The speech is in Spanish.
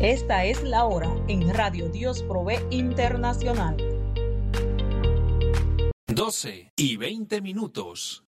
Esta es la hora en Radio Dios Provee Internacional. 12:20.